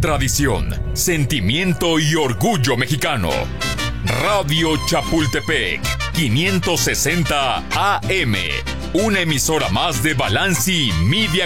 tradición, sentimiento y orgullo mexicano. Radio Chapultepec, 560 AM. Una emisora más de Balanci Media